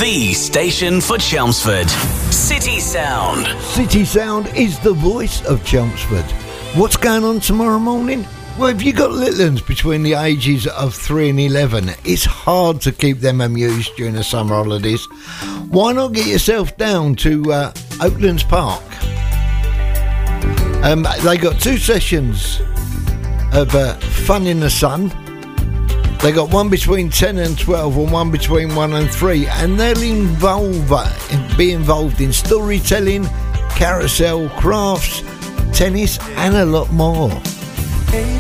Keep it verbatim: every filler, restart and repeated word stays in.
The station for Chelmsford. City Sound. City Sound is the voice of Chelmsford. What's going on tomorrow morning? Well, if you've got little ones between the ages of three and eleven, it's hard to keep them amused during the summer holidays. Why not get yourself down to uh, Oaklands Park? Um, they got two sessions of uh, fun in the sun. They got one between ten and twelve and one between one and three, and they'll involve, uh, be involved in storytelling, carousel, crafts, tennis and a lot more.